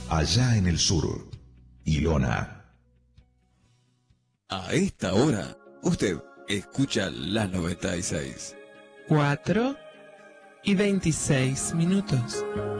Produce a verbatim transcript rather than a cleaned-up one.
allá en el sur. Ilona. A esta hora, usted escucha la noventa y seis. Cuatro y veintiséis minutos.